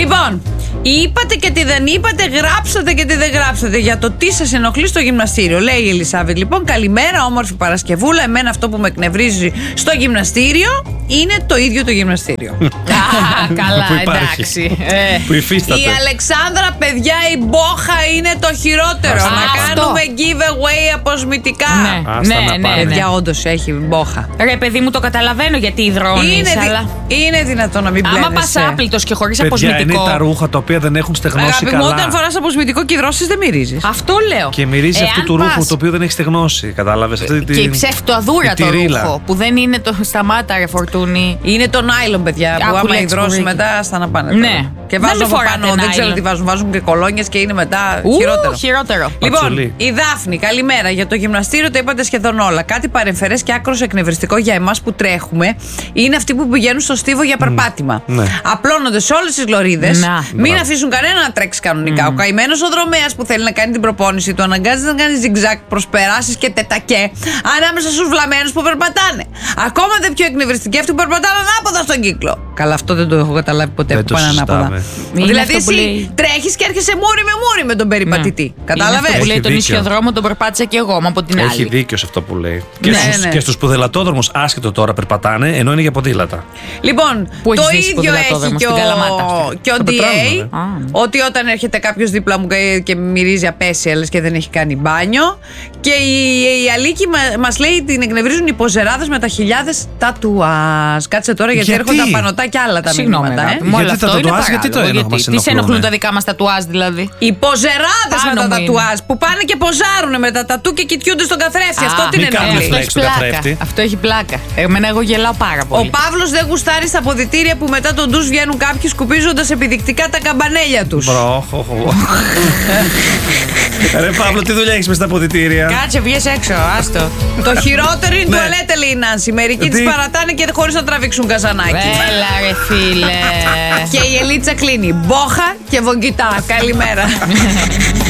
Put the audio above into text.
Λοιπόν, είπατε και τι δεν είπατε, γράψατε και τι δεν γράψατε για το τι σας ενοχλεί στο γυμναστήριο. Λέει η Ελισάβετ, λοιπόν, καλημέρα, όμορφη Παρασκευούλα. Εμένα αυτό που με εκνευρίζει στο γυμναστήριο είναι το ίδιο το γυμναστήριο. Καλά, εντάξει. Που υφίσταται. Η Αλεξάνδρα, παιδιά, η μπόχα είναι το χειρότερο. Να κάνουμε giveaway αποσμητικά. Ναι. Παιδιά, όντως έχει μπόχα. Ρε, παιδί μου, το καταλαβαίνω γιατί υδρώνεις, αλλά είναι δυνατόν να μην μπλένεσαι. άμα πας άπλητος και χωρίς Παιδιά, αποσμητικό. είναι τα ρούχα τα οποία δεν έχουν στεγνώσει Αγάπη καλά. μου, όταν φοράς αποσμητικό και υδρώσεις δεν μυρίζεις. Αυτό λέω. Και μυρίζει αυτού του ρούχου το οποίο δεν έχει στεγνώσει. Κατάλαβες. Και η ψευτοαδούρα το ρούχο που δεν είναι το σταμάτα, ρε Φορτούνη. Είναι το νάιλον, παιδιά, που άμα υδρώσει μετά στα να πάνε. Ναι. Και βάζουν από πάνω, δεν ξέρω τι βάζουν. Βάζουν και κολόνιες και είναι μετά χειρότερο. Λοιπόν, η Δάφνη, καλημέρα. Για το γυμναστήριο το είπατε σχεδόν όλα. Κάτι παρεμφερές και άκρος εκνευριστικό για εμάς που τρέχουμε είναι αυτοί που πηγαίνουν στο στίβο για περπάτημα. Απλώνονται σε όλες τις λωρίδες. Μην αφήσουν κανένα να τρέξει κανονικά. Ο καημένος οδρομέας που θέλει να κάνει την προπόνηση του αναγκάζεται να κάνει ζιγζάκ, προσπεράσεις και τετακέ ανάμεσα στους βλαμμένους που περπατάνε. Ακόμα δεν πιο εκνευριστικοί αυτοί που περπατάνε ανάποδα στον κύκλο. Καλά, αυτό δεν το έχω καταλάβει ποτέ που πάνε ανάποδα. Δηλαδή, εσύ τρέχεις και έρχεσαι μούρι με μούρι με τον περιπατητή. Κατάλαβες. Αυτό που λέει τον ισιοδρόμο τον περπάτησα και εγώ, μα από την άλλη. Έχει δίκιο σε αυτό που λέει. Και στους ποδηλατόδρομους, άσχετο τώρα, περπατάνε, ενώ είναι για ποδήλατα. Λοιπόν, το ίδιο έχει και ο DA. Ότι όταν έρχεται κάποιος δίπλα μου και μυρίζει απέσια και δεν έχει κάνει μπάνιο. Και η Αλίκη μας λέει την εκνευρίζουν οι ποζεράδες με τα χιλιάδες τατουάζ. Κάτσε τώρα γιατί έρχονται απανωτά και άλλα τα μηνύματα. Γιατί τα τατουάζ, γιατί το εννοούμε. Τι σε ενοχλούν τα δικά μας τατουάζ, δηλαδή. Οι ποζεράδες με τα τατουάζ που πάνε και ποζάρουν με τα τατού και κοιτιούνται στον καθρέφτη. Αυτό την ενοχλεί. Αυτό έχει πλάκα. Εμένα εγώ γελάω πάρα πολύ. Ο Παύλος δεν γουστάρει στα αποδυτήρια που μετά τον ντους βγαίνουν κάποιοι σκουπίζοντας επιδεικτικά τα καμπανέλια τους. Ρε Παύλο, τι δουλειά έχεις μες στα αποδυτήρια. Κάτσε, βγες έξω, άστο. Το χειρότερο είναι τουαλέτα, λέει η Νάνση. Μερικοί τις παρατάνε και χωρίς να τραβήξουν καζανάκι. Έλα, ρε φίλε. Και η Ελίτσα κλείνει. Μπόχα και βογκητά. Καλημέρα.